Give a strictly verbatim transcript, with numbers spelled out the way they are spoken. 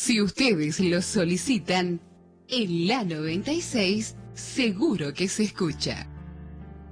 Si ustedes lo solicitan, en la noventa y seis seguro que se escucha.